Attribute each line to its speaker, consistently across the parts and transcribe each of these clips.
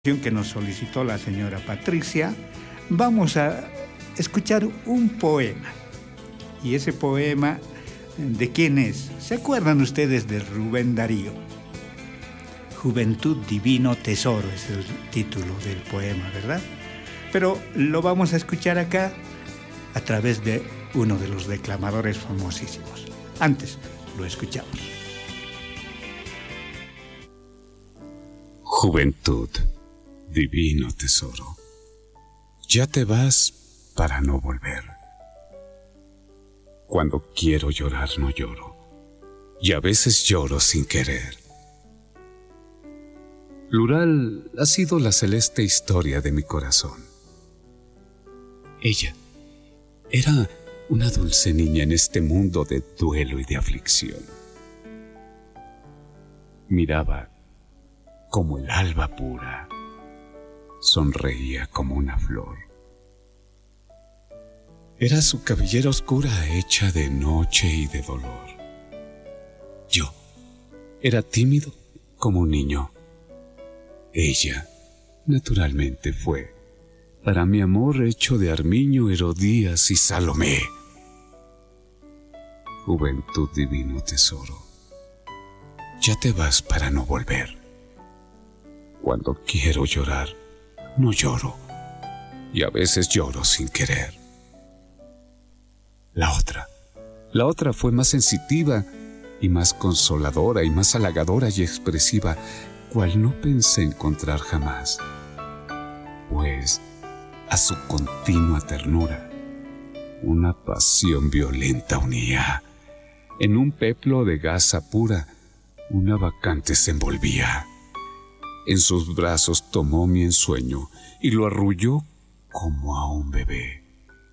Speaker 1: Que nos solicitó la señora Patricia, vamos a escuchar un poema. Y ese poema, ¿de quién es? ¿Se acuerdan ustedes de Rubén Darío? Juventud, divino tesoro es el título del poema, ¿verdad? Pero lo vamos a escuchar acá a través de uno de los declamadores famosísimos. Antes, lo escuchamos.
Speaker 2: Juventud, divino tesoro, ya te vas para no volver. Cuando quiero llorar no lloro, y a veces lloro sin querer. Plural ha sido la celeste historia de mi corazón. Ella era una dulce niña en este mundo de duelo y de aflicción. Miraba como el alba pura, sonreía como una flor. Era su cabellera oscura hecha de noche y de dolor. Yo era tímido como un niño. Ella, naturalmente, fue para mi amor hecho de Armiño, Herodías y Salomé. Juventud, divino tesoro, ya te vas para no volver. Cuando quiero llorar, no lloro, y a veces lloro sin querer. La otra fue más sensitiva y más consoladora y más halagadora y expresiva, cual no pensé encontrar jamás, pues a su continua ternura una pasión violenta unía. En un peplo de gasa pura una bacante se envolvía. En sus brazos tomó mi ensueño y lo arrulló como a un bebé.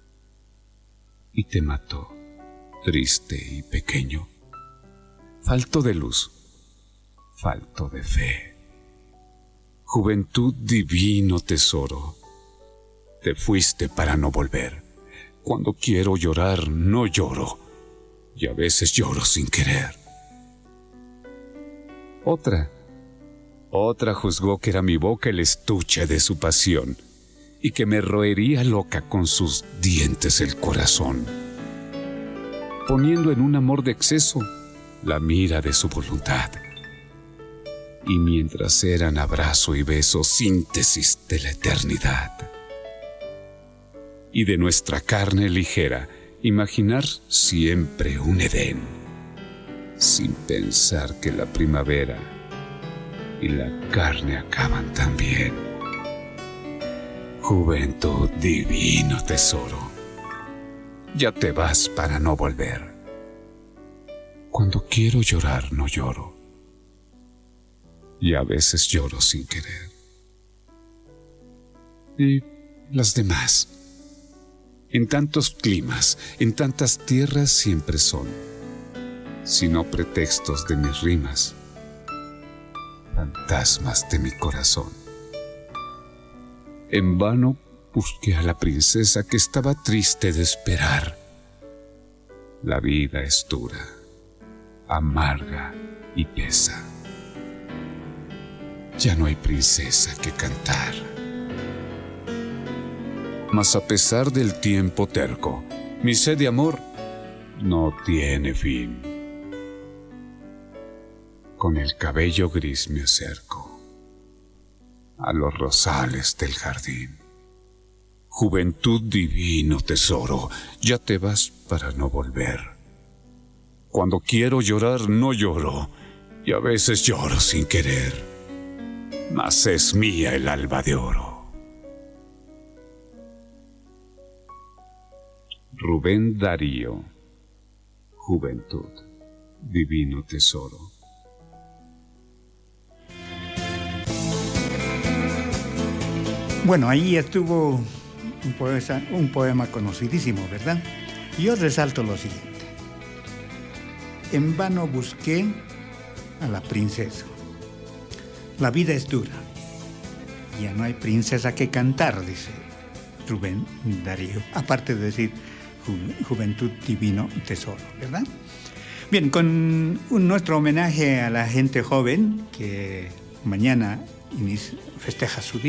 Speaker 2: Y te mató, triste y pequeño, falto de luz, falto de fe. Juventud, divino tesoro, te fuiste para no volver. Cuando quiero llorar, no lloro, y a veces lloro sin querer. Otra juzgó que era mi boca el estuche de su pasión y que me roería loca con sus dientes el corazón, poniendo en un amor de exceso la mira de su voluntad. Y mientras eran abrazo y beso, síntesis de la eternidad. Y de nuestra carne ligera, imaginar siempre un Edén, sin pensar que la primavera y la carne acaban también. Juventud, divino tesoro, ya te vas para no volver. Cuando quiero llorar no lloro, y a veces lloro sin querer. Y las demás, en tantos climas, en tantas tierras siempre son, sino pretextos de mis rimas, fantasmas de mi corazón. En vano busqué a la princesa que estaba triste de esperar. La vida es dura, amarga y pesa. Ya no hay princesa que cantar. Mas a pesar del tiempo terco, mi sed de amor no tiene fin. Con el cabello gris me acerco a los rosales del jardín. Juventud, divino tesoro, ya te vas para no volver. Cuando quiero llorar no lloro, y a veces lloro sin querer, mas es mía el alba de oro. Rubén Darío, Juventud, divino tesoro.
Speaker 1: Bueno, ahí estuvo un poema conocidísimo, ¿verdad? Yo resalto lo siguiente. En vano busqué a la princesa. La vida es dura. Ya no hay princesa que cantar, dice Rubén Darío. Aparte de decir juventud, divino tesoro, ¿verdad? Bien, con nuestro homenaje a la gente joven que mañana festeja su día.